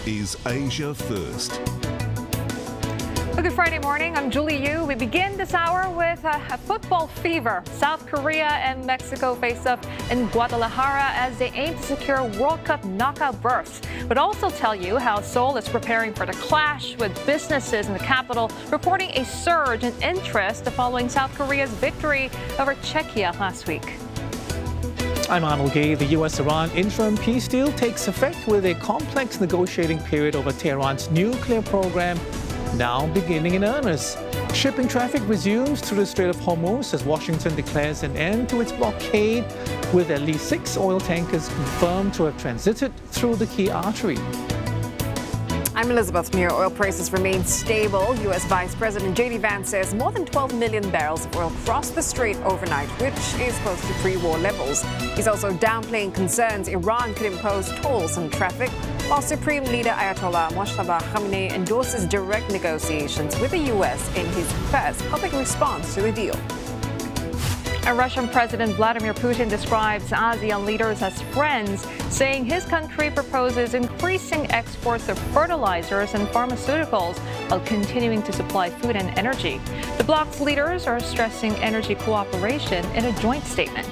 is Asia First. Good Friday morning. I'm Julie Yu. We begin this hour with a football fever. South Korea and Mexico face up in Guadalajara as they aim to secure World Cup knockout berths. But also tell you how Seoul is preparing for the clash, with businesses in the capital reporting a surge in interest following South Korea's victory over Czechia last week. I'm Arnold Gay. The U.S.-Iran interim peace deal takes effect with a complex negotiating period over Tehran's nuclear program now beginning in earnest. Shipping traffic resumes through the Strait of Hormuz as Washington declares an end to its blockade, with at least 6 oil tankers confirmed to have transited through the key artery. I'm Elizabeth Muir. Oil prices remain stable. U.S. Vice President J.D. Vance says more than 12 million barrels of oil crossed the strait overnight, which is close to pre-war levels. He's also downplaying concerns Iran could impose tolls on traffic, while Supreme Leader Ayatollah Mojtaba Khamenei endorses direct negotiations with the U.S. in his first public response to the deal. Russian President Vladimir Putin describes ASEAN leaders as friends, saying his country proposes increasing exports of fertilizers and pharmaceuticals while continuing to supply food and energy. The bloc's leaders are stressing energy cooperation in a joint statement.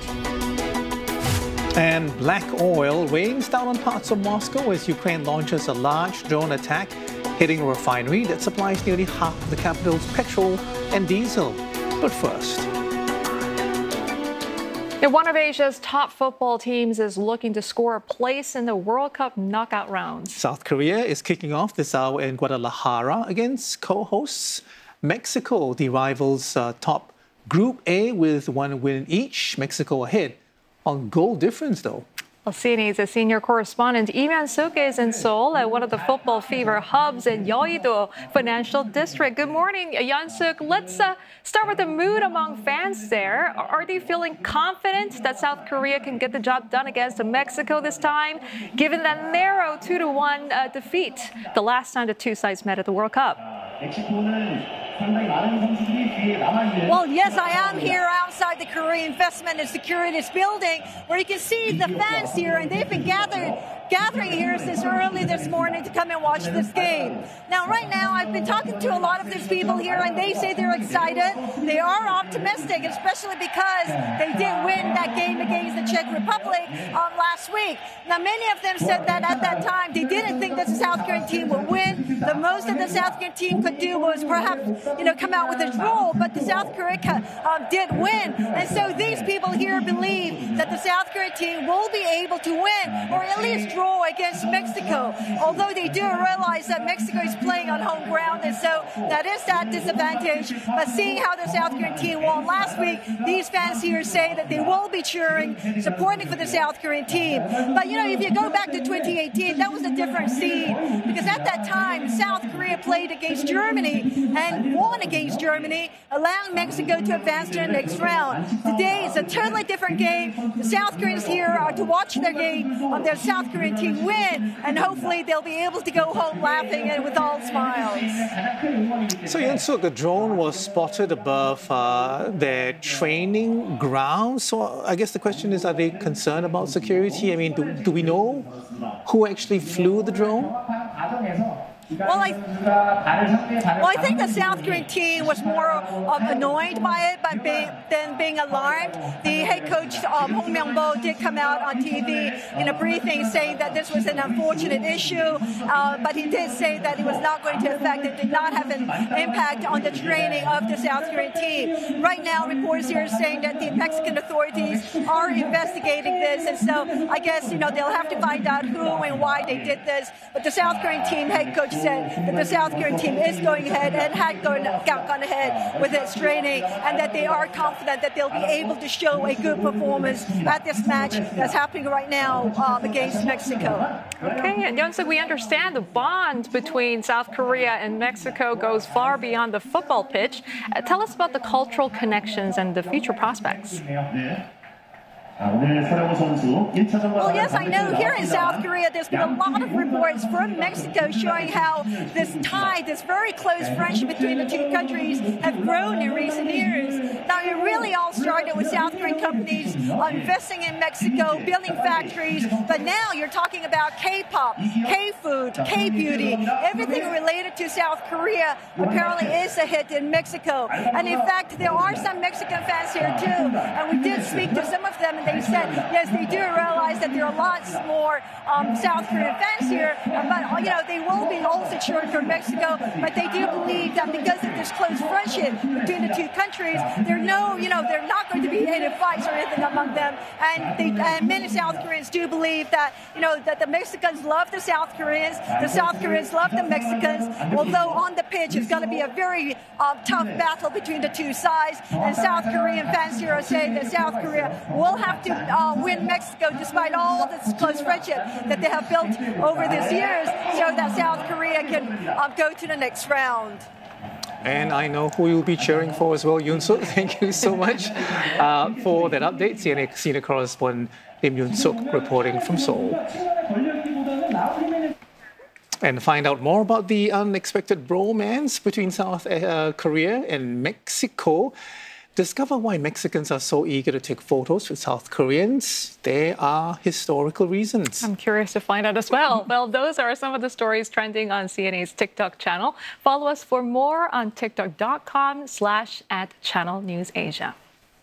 And black oil rains down on parts of Moscow as Ukraine launches a large drone attack, hitting a refinery that supplies nearly half of the capital's petrol and diesel. But first, one of Asia's top football teams is looking to score a place in the World Cup knockout rounds. South Korea is kicking off this hour in Guadalajara against co-hosts Mexico. The rivals top Group A with 1 win each. Mexico ahead on goal difference, though. Well, CNA's senior correspondent Lee Myung-suk is in Seoul at one of the football fever hubs in Yeouido Financial District. Good morning, Myung-suk. Let's start with the mood among fans there. Are they feeling confident that South Korea can get the job done against Mexico this time, given that narrow 2-1 defeat the last time the two sides met at the World Cup? Well, yes, I am here outside the Korea Investment and Securities building, where you can see the fans here, and they've been gathering here since early this morning to come and watch this game. Now, right now, I've been talking to a lot of these people here, and they say they're excited. They are optimistic, especially because they did win that game against the Czech Republic last week. Now, many of them said that at that time, they didn't think that the South Korean team would win. The most that the South Korean team could do was perhaps, come out with a draw, but the South Korea did win. And so these people here believe that the South Korean team will be able to win, or at least draw against Mexico, although they do realize that Mexico is playing on home ground, and so that is that disadvantage. But seeing how the South Korean team won last week, these fans here say that they will be cheering, supporting for the South Korean team. But, if you go back to 2018, that was a different scene, because at that time, South Korea played against Germany and won against Germany, allowing Mexico to advance to the next round. Today is a totally different game. The South Koreans here are to watch their game on their South Korean team win, and hopefully they'll be able to go home laughing and with all smiles. So, Myung-suk, a drone was spotted above their training ground. So I guess the question is, are they concerned about security? I mean, do we know who actually flew the drone? Well, I think the South Korean team was more annoyed by it than being alarmed. The head coach, Hong Myung-bo, did come out on TV in a briefing saying that this was an unfortunate issue, but he did say that it was not going to affect, it did not have an impact on the training of the South Korean team. Right now, reports here are saying that the Mexican authorities are investigating this, and so I guess, they'll have to find out who and why they did this. But the South Korean team head coach said that the South Korean team is going ahead and had gone ahead with its training, and that they are confident that they'll be able to show a good performance at this match that's happening right now against Mexico. Okay, and Myung-suk, we understand the bond between South Korea and Mexico goes far beyond the football pitch. Tell us about the cultural connections and the future prospects. Well, yes, I know here in South Korea there's been a lot of reports from Mexico showing how this tie, this very close friendship between the two countries have grown in recent years. Now, it really all started with South Korean companies investing in Mexico, building factories, but now you're talking about K-pop, K-food, K-beauty, everything related to South Korea apparently is a hit in Mexico. And in fact, there are some Mexican fans here too, and we did speak to some of them, and they said, yes, they do realize that there are lots more South Korean fans here, but they will be also cheering for Mexico. But they do believe that because of this close friendship between the two countries, they're not going to be any fights or anything among them. And many South Koreans do believe that that the Mexicans love the South Koreans love the Mexicans. Although on the pitch it's going to be a very tough battle between the two sides, and South Korean fans here are saying that South Korea will have to win Mexico despite all this close friendship that they have built over these years, so that South Korea can go to the next round. And I know who you'll be cheering for as well, Yoon Suk. Thank you so much for that update. CNN senior correspondent Lim Yoon Suk reporting from Seoul. And to find out more about the unexpected bromance between South Korea and Mexico, discover why Mexicans are so eager to take photos with South Koreans. There are historical reasons. I'm curious to find out as well. Well, those are some of the stories trending on CNA's TikTok channel. Follow us for more on tiktok.com/@channelnewsasia.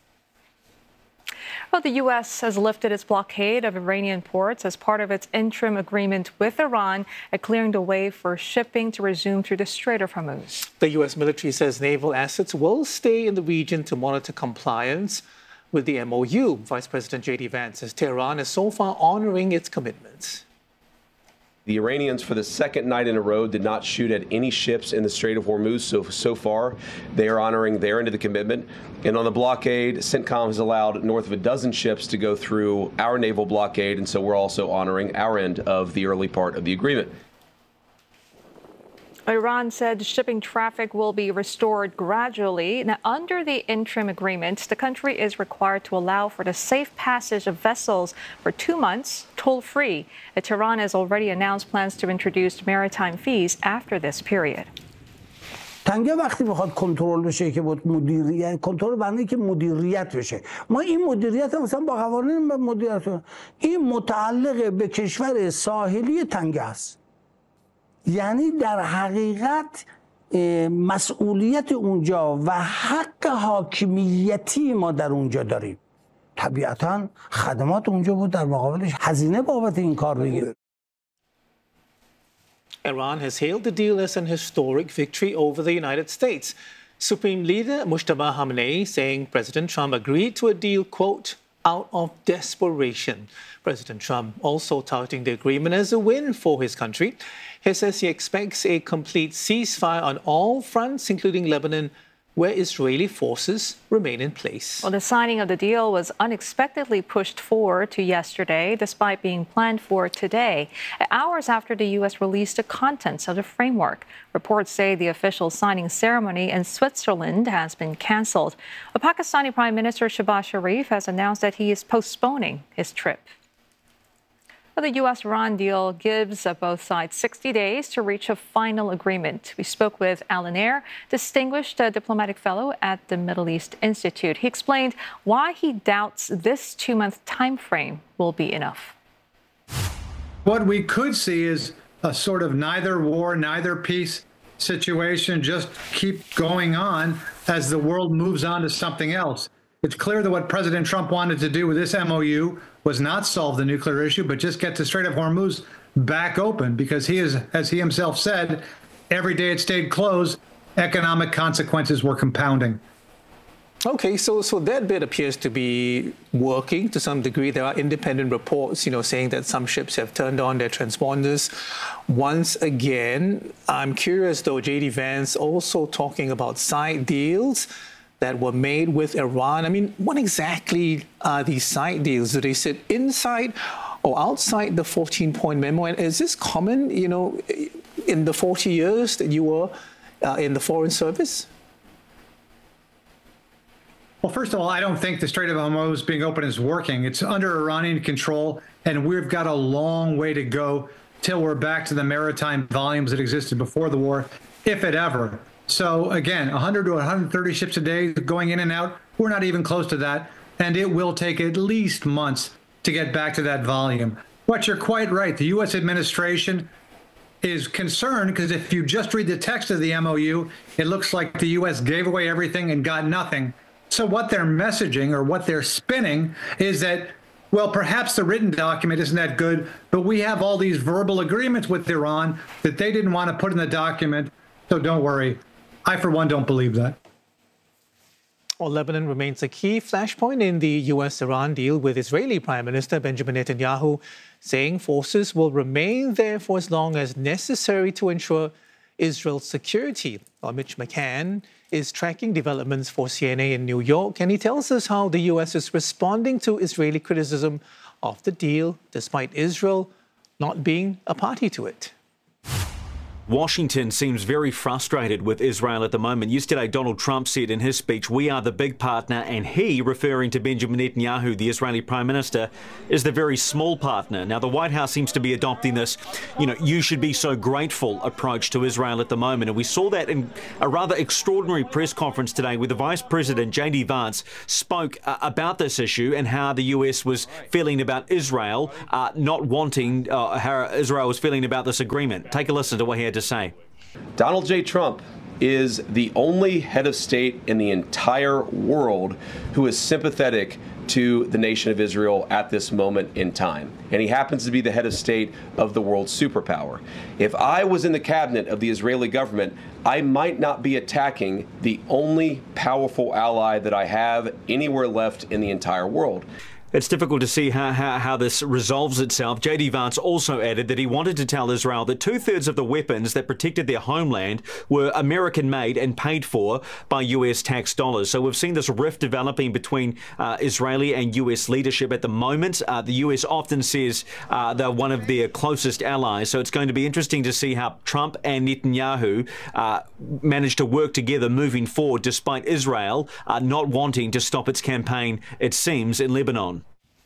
Well, the U.S. has lifted its blockade of Iranian ports as part of its interim agreement with Iran, clearing the way for shipping to resume through the Strait of Hormuz. The U.S. military says naval assets will stay in the region to monitor compliance with the MOU. Vice President J.D. Vance says Tehran is so far honoring its commitments. The Iranians, for the second night in a row, did not shoot at any ships in the Strait of Hormuz. So far, they are honoring their end of the commitment. And on the blockade, CENTCOM has allowed north of a dozen ships to go through our naval blockade. And so we're also honoring our end of the early part of the agreement. Iran said shipping traffic will be restored gradually. Now, under the interim agreement, the country is required to allow for the safe passage of vessels for 2 months, toll-free. Tehran has already announced plans to introduce maritime fees after this period. تنگه وقتی بخواد کنترل بشه که بود مدیریت کنترل بنده که مدیریت بشه ما این مدیریت مثلا با قوانین مدیریت این متعلق به کشور ساحلی تنگه است یعنی در حقیقت مسئولیت اونجا و حق حاکمیتی ما در اونجا داریم طبیعتاً خدمات اونجا بود در مقابلش هزینه بابت این کار بگیره Iran has hailed the deal as an historic victory over the United States. Supreme Leader Mujtaba Khamenei saying President Trump agreed to a deal, quote, out of desperation. President Trump also touting the agreement as a win for his country. He says he expects a complete ceasefire on all fronts, including Lebanon, where Israeli forces remain in place. Well, the signing of the deal was unexpectedly pushed forward to yesterday, despite being planned for today, hours after the U.S. released the contents of the framework. Reports say the official signing ceremony in Switzerland has been canceled. A Pakistani Prime Minister Shehbaz Sharif has announced that he is postponing his trip. The U.S.-Iran deal gives both sides 60 days to reach a final agreement. We spoke with Alan Eyre, distinguished diplomatic fellow at the Middle East Institute. He explained why he doubts this 2-month time frame will be enough. What we could see is a sort of neither war, neither peace situation, just keep going on as the world moves on to something else. It's clear that what President Trump wanted to do with this MOU was not solve the nuclear issue, but just get the Strait of Hormuz back open, because he is, as he himself said, every day it stayed closed, economic consequences were compounding. Okay, so that bit appears to be working to some degree. There are independent reports, saying that some ships have turned on their transponders once again. I'm curious, though, J.D. Vance also talking about side deals that were made with Iran. I mean, what exactly are these side deals? Do they sit inside or outside the 14-point memo? And is this common, in the 40 years that you were in the Foreign Service? Well, first of all, I don't think the Strait of Hormuz being open is working. It's under Iranian control, and we've got a long way to go till we're back to the maritime volumes that existed before the war, if it ever. So again, 100 to 130 ships a day going in and out. We're not even close to that, and it will take at least months to get back to that volume. But you're quite right. The U.S. administration is concerned because if you just read the text of the MOU, it looks like the U.S. gave away everything and got nothing. So what they're messaging or what they're spinning is that, well, perhaps the written document isn't that good, but we have all these verbal agreements with Iran that they didn't want to put in the document. So don't worry. I, for one, don't believe that. Well, Lebanon remains a key flashpoint in the U.S.-Iran deal, with Israeli Prime Minister Benjamin Netanyahu saying forces will remain there for as long as necessary to ensure Israel's security. Well, Mitch McCann is tracking developments for CNA in New York, and he tells us how the U.S. is responding to Israeli criticism of the deal, despite Israel not being a party to it. Washington seems very frustrated with Israel at the moment. Yesterday, Donald Trump said in his speech, "We are the big partner," and he, referring to Benjamin Netanyahu, the Israeli Prime Minister, is the very small partner. Now, the White House seems to be adopting this, you should be so grateful approach to Israel at the moment. And we saw that in a rather extraordinary press conference today where the Vice President, J.D. Vance, spoke about this issue and how the U.S. was feeling about Israel, not wanting how Israel was feeling about this agreement. Take a listen to what he had to say. Donald J. Trump is the only head of state in the entire world who is sympathetic to the nation of Israel at this moment in time. And he happens to be the head of state of the world superpower. If I was in the cabinet of the Israeli government, I might not be attacking the only powerful ally that I have anywhere left in the entire world. It's difficult to see how this resolves itself. J.D. Vance also added that he wanted to tell Israel that 2/3 of the weapons that protected their homeland were American-made and paid for by U.S. tax dollars. So we've seen this rift developing between Israeli and U.S. leadership at the moment. The U.S. often says they're one of their closest allies. So it's going to be interesting to see how Trump and Netanyahu manage to work together moving forward, despite Israel not wanting to stop its campaign, it seems, in Lebanon.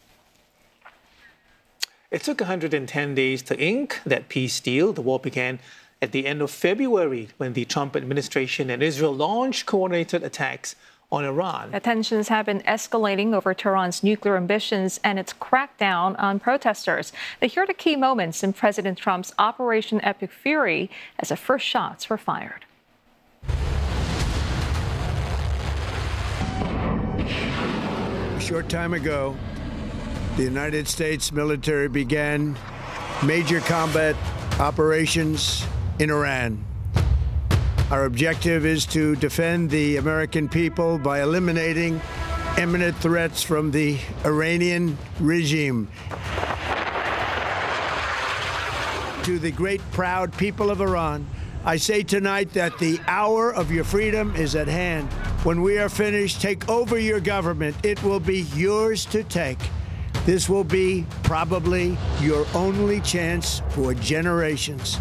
It took 110 days to ink that peace deal. The war began at the end of February when the Trump administration and Israel launched coordinated attacks on Iran. The tensions have been escalating over Tehran's nuclear ambitions and its crackdown on protesters. Here are the key moments in President Trump's Operation Epic Fury as the first shots were fired. A short time ago, the United States military began major combat operations in Iran. Our objective is to defend the American people by eliminating imminent threats from the Iranian regime. To the great, proud people of Iran, I say tonight that the hour of your freedom is at hand. When we are finished, take over your government. It will be yours to take. This will be probably your only chance for generations.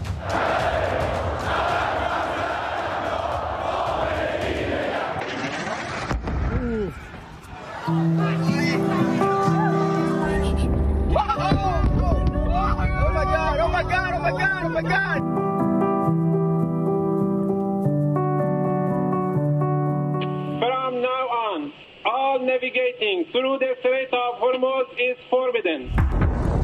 Navigating through the Strait of Hormuz is forbidden.